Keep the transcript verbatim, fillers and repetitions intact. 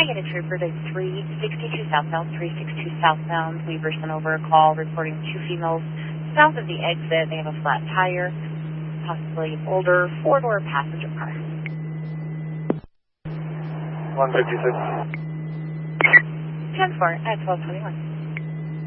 Unit Trooper to three sixty-two southbound, three sixty-two southbound. Weaver sent over a call reporting two females south of the exit. They have a flat tire, possibly older four-door passenger car. one fifty-six. ten four at twelve twenty-one.